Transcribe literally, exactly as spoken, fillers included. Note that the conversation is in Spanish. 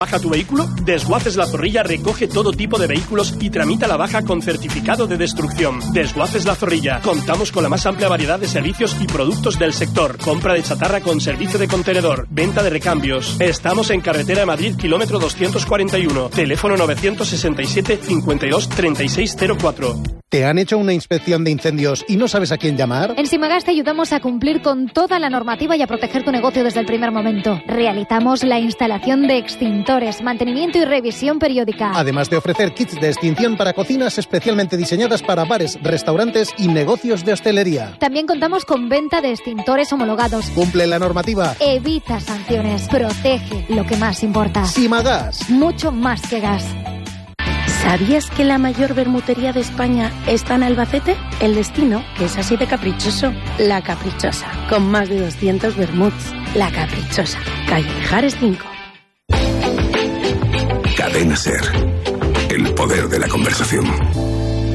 ¿Baja tu vehículo? Desguaces La Zorrilla recoge todo tipo de vehículos y tramita la baja con certificado de destrucción. Desguaces La Zorrilla. Contamos con la más amplia variedad de servicios y productos del sector. Compra de chatarra con servicio de contenedor. Venta de recambios. Estamos en carretera de Madrid, kilómetro doscientos cuarenta y uno. Teléfono novecientos sesenta y siete, cincuenta y dos, treinta y seis cero cuatro. ¿Te han hecho una inspección de incendios y no sabes a quién llamar? En Simagas te ayudamos a cumplir con toda la normativa y a proteger tu negocio desde el primer momento. Realizamos la instalación de extintores, mantenimiento y revisión periódica. Además de ofrecer kits de extinción para cocinas especialmente diseñadas para bares, restaurantes y negocios de hostelería. También contamos con venta de extintores homologados. Cumple la normativa. Evita sanciones. Protege lo que más importa. Simagas. Mucho más que gas. ¿Sabías que la mayor vermutería de España está en Albacete? El destino, que es así de caprichoso. La Caprichosa, con más de doscientos vermuts. La Caprichosa, calle Mijares cinco. Cadena SER. El poder de la conversación.